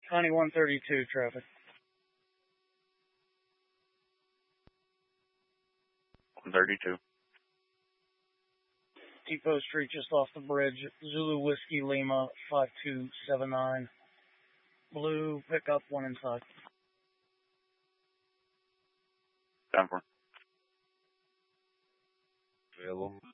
County 132 traffic. 132. Depot Street just off the bridge. Zulu Whiskey Lima 5279. Blue pickup, one inside. 10-4. Available.